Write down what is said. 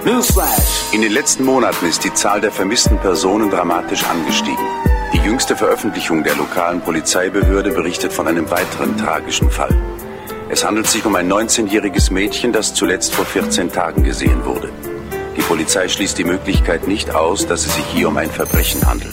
Newsflash! In den letzten Monaten ist die Zahl der vermissten Personen dramatisch angestiegen. Die jüngste Veröffentlichung der lokalen Polizeibehörde berichtet von einem weiteren tragischen Fall. Es handelt sich um ein 19-jähriges Mädchen, das zuletzt vor 14 Tagen gesehen wurde. Die Polizei schließt die Möglichkeit nicht aus, dass es sich hier um ein Verbrechen handelt.